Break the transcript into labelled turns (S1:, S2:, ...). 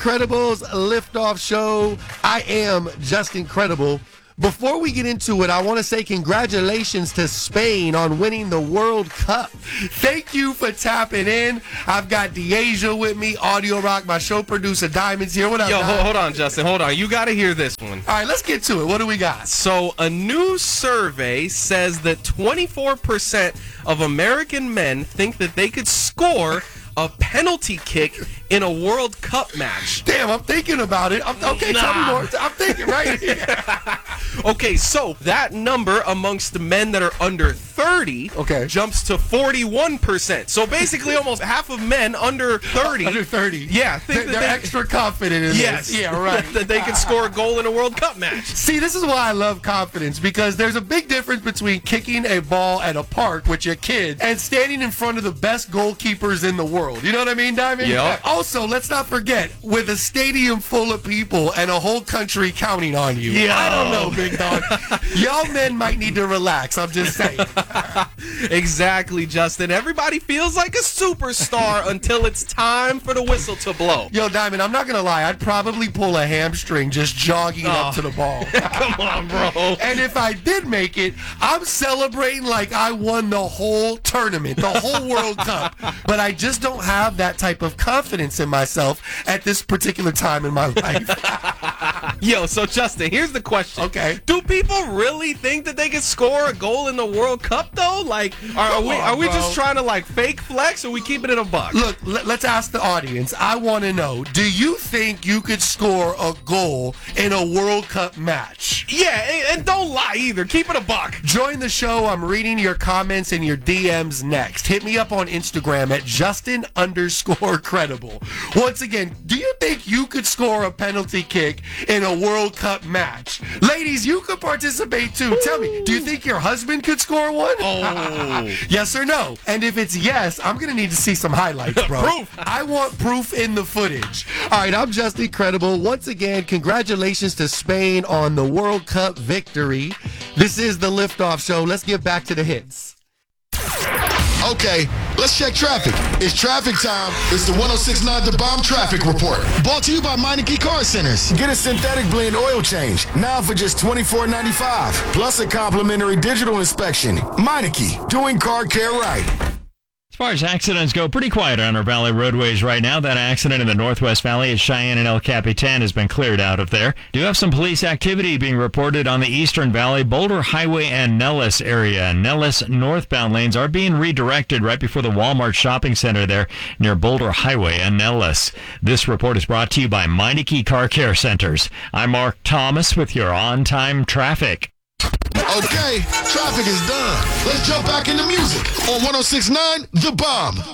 S1: Incredibles Liftoff Show. I am just incredible. Before we get into it, I want to say congratulations to Spain on winning the World Cup. Thank you for tapping in. I've got Deasia with me, Audio Rock, my show producer, Diamonds here. What up,
S2: Yo, hold on, Justin. Hold on. You got to hear this one.
S1: All right, let's get to it. What do we got?
S2: So, a new survey says that 24% of American men think that they could score a penalty kick in a World Cup match.
S1: Damn, I'm thinking about it. Okay, tell me more. I'm thinking right here.
S2: Okay, so that number amongst the men that are under 30 jumps to 41%. So basically almost half of men under 30.
S1: Under 30.
S2: Yeah. Think
S1: they're extra confident in this.
S2: Yeah, right. That they can score a goal in a World Cup match.
S1: See, this is why I love confidence, because there's a big difference between kicking a ball at a park with your kids and standing in front of the best goalkeepers in the world. You know what I mean, Diamond?
S2: Yeah.
S1: Also, let's not forget, with a stadium full of people and a whole country counting on you.
S2: Yeah.
S1: I don't know, big dog. Y'all men might need to relax. I'm just saying.
S2: Exactly, Justin. Everybody feels like a superstar until it's time for the whistle to blow.
S1: Yo, Diamond, I'm not going to lie. I'd probably pull a hamstring just jogging up to the ball.
S2: Come on, bro.
S1: And if I did make it, I'm celebrating like I won the whole tournament, the whole World Cup. But I just don't have that type of confidence in myself at this particular time in my life.
S2: Yo, so Justin, here's the question.
S1: Okay.
S2: Do people really think that they can score a goal in the World Cup, though? Like, are we just trying to, like, fake flex, or are we keeping it a buck?
S1: Look, let's ask the audience. I want to know, do you think you could score a goal in a World Cup match?
S2: Yeah, and don't lie either. Keep it a buck.
S1: Join the show. I'm reading your comments and your DMs next. Hit me up on Instagram at Justin_credible. Once again, do you think you could score a penalty kick in a World Cup match? Ladies, you could participate too. Tell me, do you think your husband could score one?
S2: Oh.
S1: Yes or no? And if it's yes, I'm going to need to see some highlights, bro.
S2: Proof.
S1: I want proof in the footage. All right, I'm Just Incredible. Once again, congratulations to Spain on the World Cup victory. This is the Liftoff Show. Let's get back to the hits.
S3: Okay, let's check traffic. It's traffic time. It's the 106.9 The Bomb Traffic Report. Brought to you by Meineke Car Centers. Get a synthetic blend oil change now for just $24.95. Plus a complimentary digital inspection. Meineke, doing car care right.
S4: As far as accidents go, pretty quiet on our valley roadways right now. That accident in the Northwest Valley at Cheyenne and El Capitan has been cleared out of there. Do have some police activity being reported on the Eastern Valley, Boulder Highway, and Nellis area. Nellis northbound lanes are being redirected right before the Walmart shopping center there near Boulder Highway and Nellis. This report is brought to you by Meineke Car Care Centers. I'm Mark Thomas with your on-time traffic.
S3: Okay, traffic is done. Let's jump back into music on 106.9 The Bomb.